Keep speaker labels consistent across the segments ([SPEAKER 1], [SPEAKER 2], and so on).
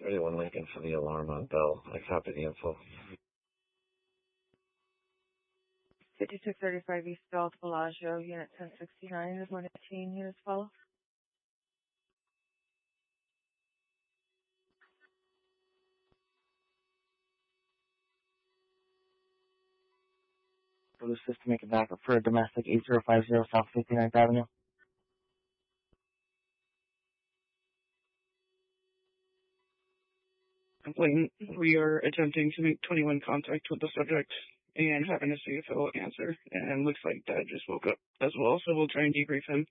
[SPEAKER 1] 31 Lincoln for the alarm on Bell. I copy the info.
[SPEAKER 2] 5635 East Bell to Bellagio, Unit 1069 is 118 units follow.
[SPEAKER 3] For the system, make a backup for a domestic 8050 South 59th Avenue.
[SPEAKER 4] Complainant, we are attempting to make 21 contact with the subject and having to see if he'll answer. And looks like Dad just woke up as well, so we'll try and debrief him.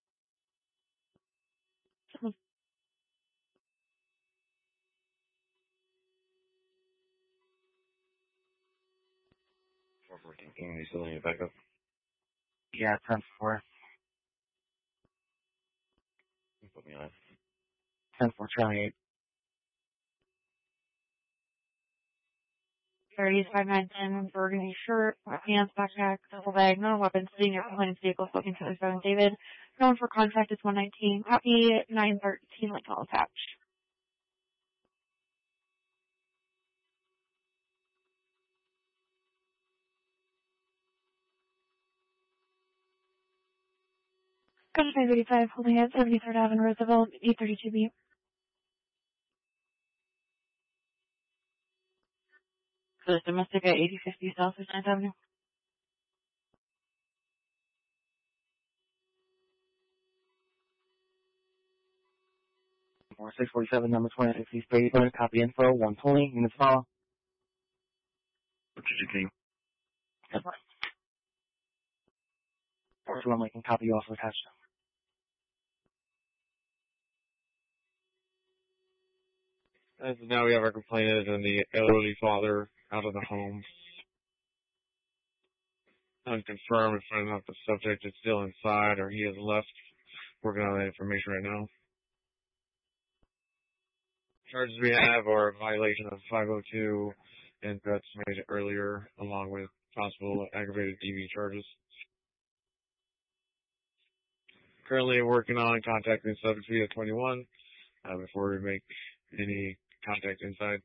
[SPEAKER 1] Can you still need backup?
[SPEAKER 3] Yeah, 10-4.
[SPEAKER 1] Put me on.
[SPEAKER 3] 10-4, Charlie 8.
[SPEAKER 2] 35-9-10, burgundy shirt, pants, backpack, duffel bag, no weapons, sitting near behind his vehicle, smoking 77 David. Known for contact is 119, copy 913, like all attached. Gun 585, holding at 73rd Avenue, Roosevelt, 832B. For the domestic at 8050 South 9th Avenue.
[SPEAKER 3] Or 647, number 26 East Brady Road, copy info, 120, units follow.
[SPEAKER 1] What did you think?
[SPEAKER 3] That's right. 41 Lincoln, copy also attached.
[SPEAKER 1] As of now, we have our complainant and the elderly father out of the home. Unconfirmed if or not the subject is still inside or he has left. Working on that information right now. Charges we have are a violation of 502 and threats made earlier, along with possible aggravated DV charges. Currently working on contacting subject via 21 before we make any contact inside.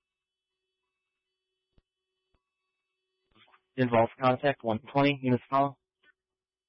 [SPEAKER 3] Involves contact, 120, units follow.